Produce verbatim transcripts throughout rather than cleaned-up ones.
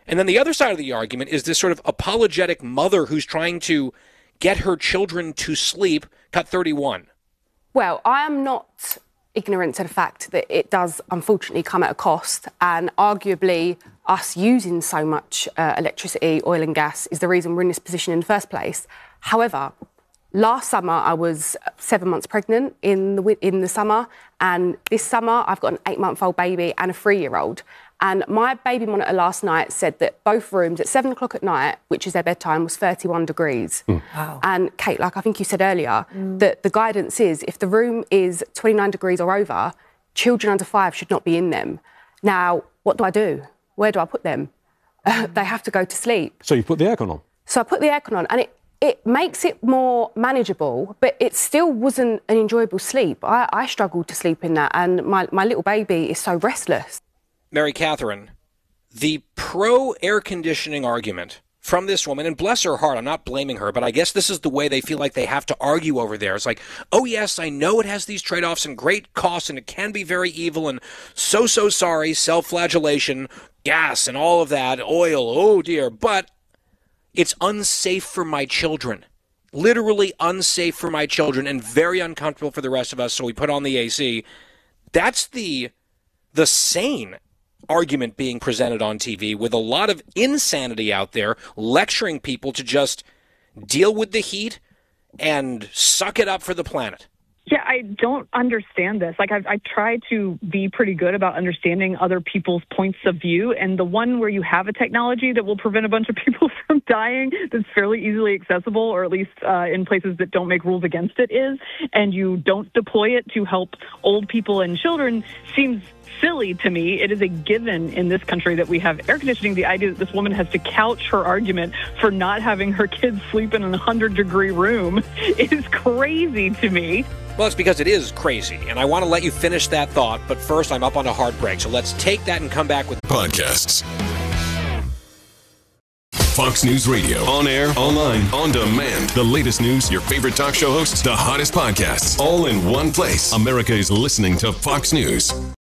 And then the other side of the argument is this sort of apologetic mother who's trying to get her children to sleep. Cut thirty-one. Well, I am not ignorant to the fact that it does unfortunately come at a cost, and arguably us using so much uh, electricity, oil and gas is the reason we're in this position in the first place. However, last summer I was seven months pregnant in the in the summer, and this summer I've got an eight-month-old baby and a three-year-old. And my baby monitor last night said that both rooms at seven o'clock at night, which is their bedtime, was thirty-one degrees. Mm. Wow. And Kate, like I think you said earlier, mm. that the guidance is if the room is twenty-nine degrees or over, children under five should not be in them. Now, what do I do? Where do I put them? Mm. They have to go to sleep. So you put the aircon on? So I put the aircon on, and it, it makes it more manageable, but it still wasn't an enjoyable sleep. I, I struggled to sleep in that, and my, my little baby is so restless. Mary Catherine, the pro-air conditioning argument from this woman, and bless her heart, I'm not blaming her, but I guess this is the way they feel like they have to argue over there. It's like, oh, yes, I know it has these trade-offs and great costs, and it can be very evil, and so, so sorry, self-flagellation, gas, and all of that, oil, oh, dear, but it's unsafe for my children. Literally unsafe for my children and very uncomfortable for the rest of us, so we put on the A C. That's the the sane argument being presented on T V, with a lot of insanity out there lecturing people to just deal with the heat and suck it up for the planet. Yeah, I don't understand this. Like, I've, I try to be pretty good about understanding other people's points of view, and the one where you have a technology that will prevent a bunch of people from dying that's fairly easily accessible, or at least uh, in places that don't make rules against it is, and you don't deploy it to help old people and children, seems silly to me. It is a given in this country that we have air conditioning. The idea that this woman has to couch her argument for not having her kids sleep in a one hundred degree room is crazy to me. Well, it's because it is crazy, and I want to let you finish that thought, but first I'm up on a hard break, so let's take that and come back with podcasts. Fox News Radio. On air, online, on demand. The latest news, your favorite talk show hosts, the hottest podcasts, all in one place. America is listening to Fox News.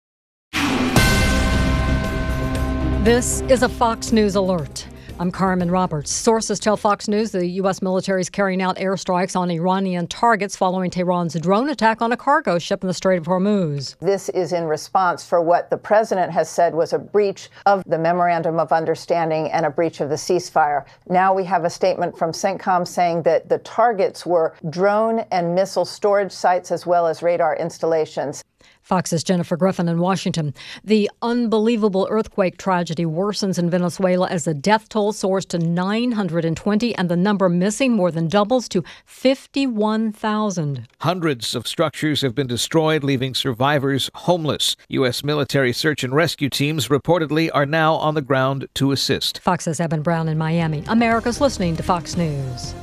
This is a Fox News alert. I'm Carmen Roberts. Sources tell Fox News the U S military is carrying out airstrikes on Iranian targets following Tehran's drone attack on a cargo ship in the Strait of Hormuz. This is in response for what the president has said was a breach of the Memorandum of Understanding and a breach of the ceasefire. Now we have a statement from CENTCOM saying that the targets were drone and missile storage sites as well as radar installations. Fox's Jennifer Griffin in Washington. The unbelievable earthquake tragedy worsens in Venezuela as the death toll soars to nine hundred twenty and the number missing more than doubles to fifty-one thousand. Hundreds of structures have been destroyed, leaving survivors homeless. U S military search and rescue teams reportedly are now on the ground to assist. Fox's Evan Brown in Miami. America's listening to Fox News.